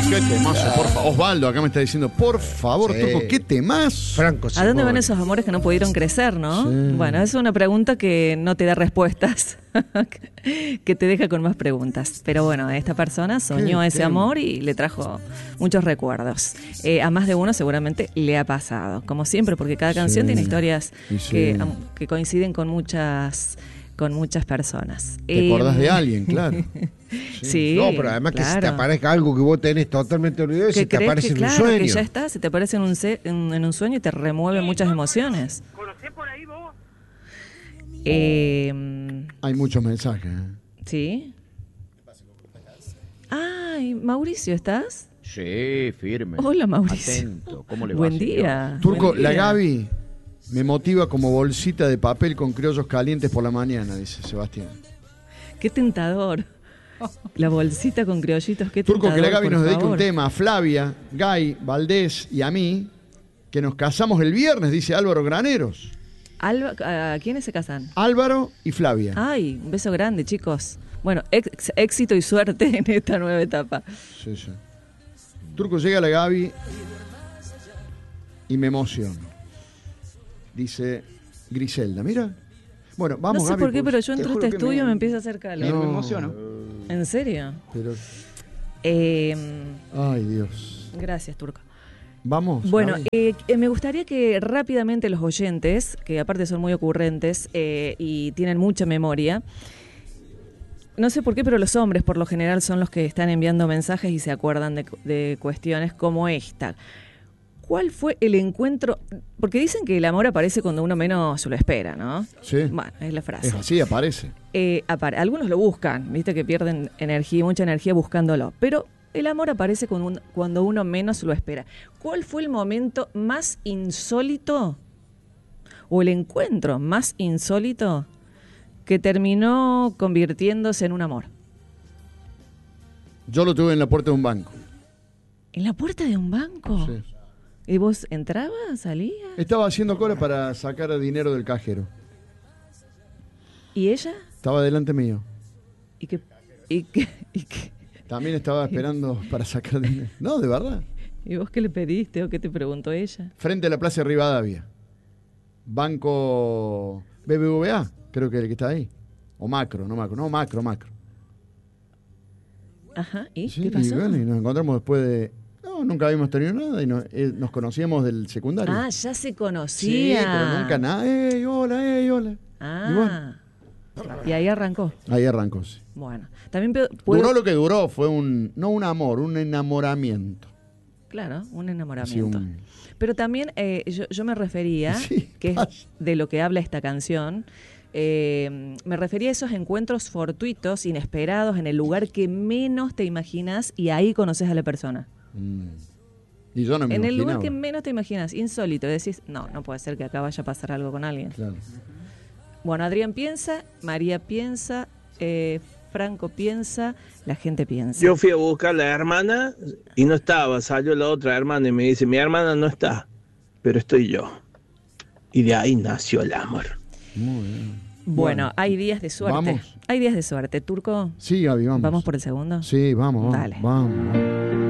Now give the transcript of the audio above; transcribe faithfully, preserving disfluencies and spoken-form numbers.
Qué temazo, por favor. Osvaldo acá me está diciendo, por favor, Sí. Turco, qué temazo. Franco ¿A dónde van Simone. esos amores que no pudieron crecer, no? Sí. Bueno, es una pregunta que no te da respuestas, que te deja con más preguntas. Pero bueno, esta persona soñó Qué ese tema. amor y le trajo muchos recuerdos. Eh, a más de uno seguramente le ha pasado, como siempre, porque cada canción Sí. tiene historias Y sí. que, am- que coinciden con muchas, con muchas personas. ¿Te Eh, acordás de alguien? Claro. Sí, No, pero además que si te claro. aparezca algo que vos tenés totalmente olvidado, Que se te crees aparece que, en claro, un sueño. que ya está, se te aparece en un, se- en, en un sueño y te remueve muchas emociones. ¿Conocés por ahí vos? Eh, Hay muchos mensajes. ¿eh? ¿Sí? Ay, Mauricio, ¿estás? Sí, firme. Hola, Mauricio. Atento. ¿Cómo le va, Buen señor? día. Turco, Buen la día. Gaby me motiva como bolsita de papel con criollos calientes por la mañana, dice Sebastián. Qué tentador. La bolsita con criollitos, qué Turco, tentador. que la Gaby por nos dedica favor. un tema a Flavia, Guy, Valdés y a mí, que nos casamos el viernes, dice Álvaro Graneros. Alba, ¿a quiénes se casan? Álvaro y Flavia. Ay, un beso grande, chicos. Bueno, ex- éxito y suerte en esta nueva etapa. Sí, sí. Turco, llega la Gaby y me emociono. Dice Griselda, mira. Bueno, vamos, no sé Gaby, por qué, pues, pero yo te entro a juro este que estudio y me- me empieza a hacer calor. Me emociono. ¿En serio? Pero, Eh, ay, Dios. gracias, Turco. Vamos. Bueno, Gaby. eh, eh, me gustaría que rápidamente los oyentes, que aparte son muy ocurrentes eh, y tienen mucha memoria, no sé por qué, pero los hombres por lo general son los que están enviando mensajes y se acuerdan de, de cuestiones como esta. ¿Cuál fue el encuentro? Porque dicen que el amor aparece cuando uno menos lo espera, ¿no? Sí. Bueno, es la frase. Es así, aparece. Eh, apare- algunos lo buscan, viste que pierden energía, mucha energía buscándolo, pero el amor aparece con un- cuando uno menos lo espera. ¿Cuál fue el momento más insólito o el encuentro más insólito que terminó convirtiéndose en un amor? Yo lo tuve en la puerta de un banco. ¿En la puerta de un banco? Sí. ¿Y vos entrabas, salías? Estaba haciendo cola para sacar dinero del cajero. ¿Y ella? Estaba delante mío. ¿Y qué? ¿Y qué? ¿Y qué? También estaba esperando para sacar dinero. No, de verdad. ¿Y vos qué le pediste o qué te preguntó ella? Frente a la Plaza de Rivadavia. Banco B B V A, creo que el que está ahí. O Macro, no Macro. No, Macro, Macro. Ajá, ¿y Sí, qué pasó? Y, bueno, y nos encontramos después de... No, nunca habíamos tenido nada y nos, eh, nos conocíamos del secundario. Ah, ya se sí, conocía. pero nunca nada. ¡Ey, hola, ey, hola! Y Ah, bueno, y ahí arrancó. ahí arrancó, sí. Bueno, también pe- puedo... Duró lo que duró, fue un... No un amor, un enamoramiento. Claro, un Así enamoramiento. un... Pero también eh, yo, yo me refería, Sí, que es vaya. de lo que habla esta canción, eh, me refería a esos encuentros fortuitos, inesperados, en el lugar que menos te imaginas y ahí conoces a la persona. Mm. Y yo no me En el imaginaba. lugar que menos te imaginas, insólito, decís, no, no puede ser que acá vaya a pasar algo con alguien. Claro. Bueno, Adrián piensa, María piensa, eh, Franco piensa, la gente piensa. Yo fui a buscar a la hermana y no estaba, salió la otra hermana y me dice, mi hermana no está, pero estoy yo. Y de ahí nació el amor. Muy bien. Bueno, Bueno, hay días de suerte. ¿vamos? Hay días de suerte. Turco, Sí, Gaby, vamos. ¿vamos por el segundo? Sí, vamos, vamos. Dale. Vamos.